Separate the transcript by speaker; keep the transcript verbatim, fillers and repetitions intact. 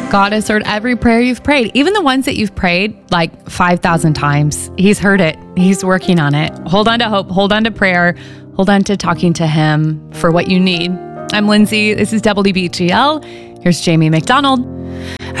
Speaker 1: God has heard every prayer you've prayed, even the ones that you've prayed like five thousand times. He's heard it. He's working on it. Hold on to hope. Hold on to prayer. Hold on to talking to him for what you need. I'm Lindsay. This is W B G L. Here's Jamie McDonald.